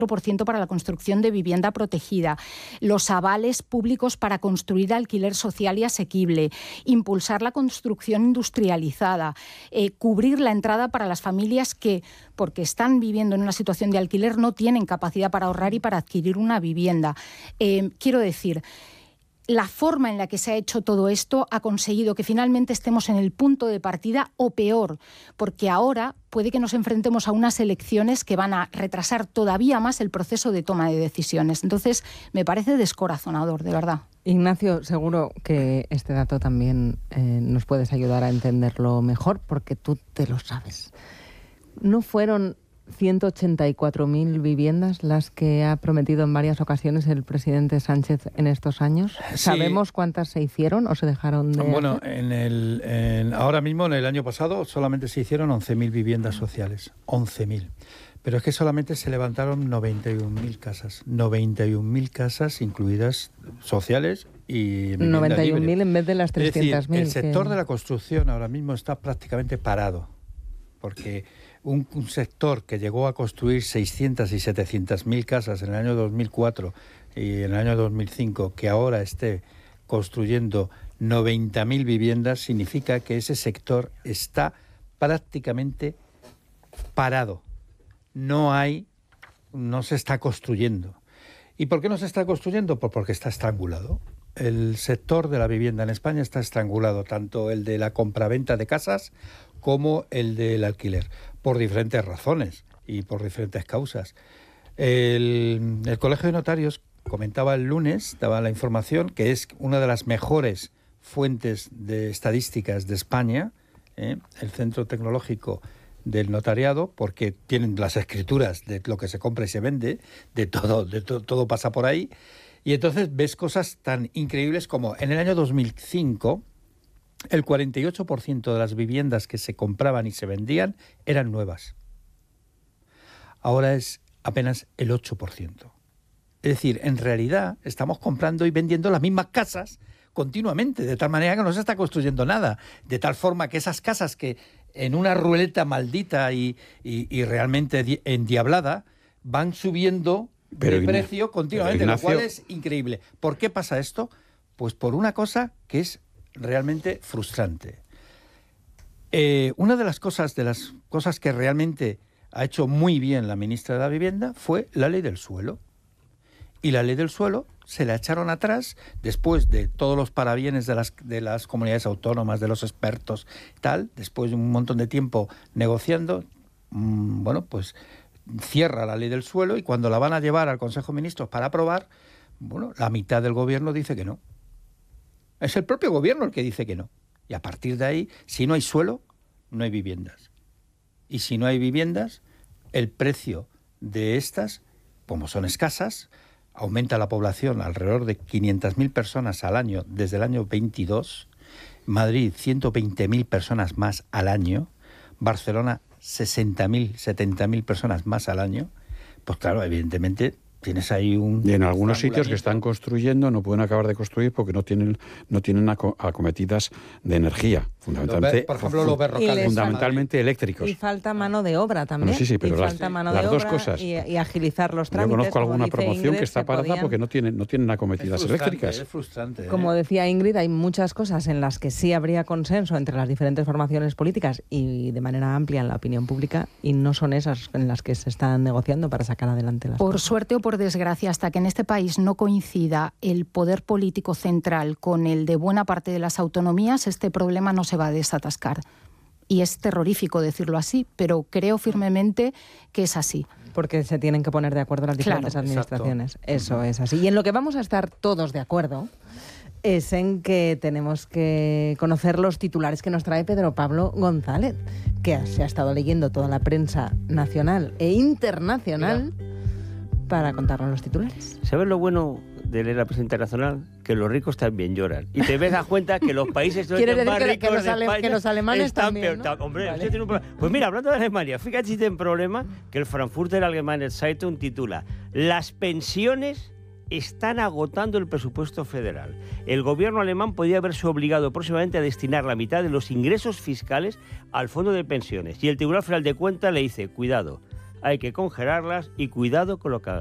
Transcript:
4% para la construcción de vivienda protegida, los avales públicos para construir alquiler social y asequible, impulsar la construcción industrializada, cubrir la entrada para las familias que, porque están viviendo en una situación de alquiler, no tienen capacidad para ahorrar y para adquirir una vivienda. Quiero decir, la forma en la que se ha hecho todo esto ha conseguido que finalmente estemos en el punto de partida o peor, porque ahora puede que nos enfrentemos a unas elecciones que van a retrasar todavía más el proceso de toma de decisiones. Entonces, me parece descorazonador, de verdad. Ignacio, seguro que este dato también nos puedes ayudar a entenderlo mejor, porque tú te lo sabes. ¿No fueron 184.000 viviendas las que ha prometido en varias ocasiones el presidente Sánchez en estos años? Sí. ¿Sabemos cuántas se hicieron o se dejaron de hacer? Ahora mismo, en el año pasado, solamente se hicieron 11.000 viviendas sociales. 11.000. Pero es que solamente se levantaron 91.000 casas. 91.000 casas incluidas sociales y 91.000 en vez de las 300.000. Es decir, el sector de la construcción ahora mismo está prácticamente parado. Porque un sector que llegó a construir 600 y 700.000 casas en el año 2004 y en el año 2005, que ahora esté construyendo 90.000 viviendas, significa que ese sector está prácticamente parado. No se está construyendo. ¿Y por qué no se está construyendo? Pues porque está estrangulado. El sector de la vivienda en España está estrangulado, tanto el de la compraventa de casas como el del alquiler, por diferentes razones y por diferentes causas. El Colegio de Notarios comentaba el lunes, daba la información, que es una de las mejores fuentes de estadísticas de España, el Centro Tecnológico del Notariado, porque tienen las escrituras de lo que se compra y se vende, todo pasa por ahí. Y entonces ves cosas tan increíbles como en el año 2005... el 48% de las viviendas que se compraban y se vendían eran nuevas. Ahora es apenas el 8%. Es decir, en realidad estamos comprando y vendiendo las mismas casas continuamente, de tal manera que no se está construyendo nada. De tal forma que esas casas que en una ruleta maldita y realmente endiablada van subiendo de precio continuamente, lo cual es increíble. ¿Por qué pasa esto? Pues por una cosa que es realmente frustrante. Una de las cosas que realmente ha hecho muy bien la ministra de la Vivienda fue la ley del suelo. Y la ley del suelo se la echaron atrás después de todos los parabienes de las comunidades autónomas, de los expertos, tal, después de un montón de tiempo negociando, pues cierra la ley del suelo y cuando la van a llevar al Consejo de Ministros para aprobar, la mitad del gobierno dice que no. Es el propio gobierno el que dice que no. Y a partir de ahí, si no hay suelo, no hay viviendas. Y si no hay viviendas, el precio de estas, como son escasas, aumenta la población alrededor de 500.000 personas al año desde el año 22, Madrid 120.000 personas más al año, Barcelona 60.000, 70.000 personas más al año, pues claro, evidentemente tienes ahí y en algunos sitios que están construyendo no pueden acabar de construir porque no tienen acometidas de energía, fundamentalmente, por ejemplo, los berrocales, fundamentalmente eléctricos. Y falta mano de obra también. Sí, pero falta mano de dos obra cosas. Y agilizar los trámites. Yo conozco alguna promoción Ingrid, que está parada porque no tienen acometidas eléctricas. Es frustrante. Como decía Ingrid, hay muchas cosas en las que sí habría consenso entre las diferentes formaciones políticas y de manera amplia en la opinión pública, y no son esas en las que se están negociando para sacar adelante las cosas. Por suerte o por desgracia, hasta que en este país no coincida el poder político central con el de buena parte de las autonomías, este problema no se va a desatascar. Y es terrorífico decirlo así, pero creo firmemente que es así. Porque se tienen que poner de acuerdo las diferentes administraciones. Exacto. Eso es así. Y en lo que vamos a estar todos de acuerdo es en que tenemos que conocer los titulares que nos trae Pedro Pablo González, que se ha estado leyendo toda la prensa nacional e internacional para contarnos los titulares. ¿Sabes lo bueno de leer la prensa internacional? Que los ricos también lloran. Y te ves a cuenta que los países más ricos de España que los alemanes están también, peor, ¿no? Hombre, vale. Tiene un problema. Pues mira, hablando de Alemania, fíjate si tienen problema que el Frankfurter Allgemeine Zeitung titula: las pensiones están agotando el presupuesto federal. El gobierno alemán podría verse obligado próximamente a destinar la mitad de los ingresos fiscales al fondo de pensiones. Y el Tribunal Federal de Cuentas le dice: cuidado, hay que congelarlas y cuidado con lo que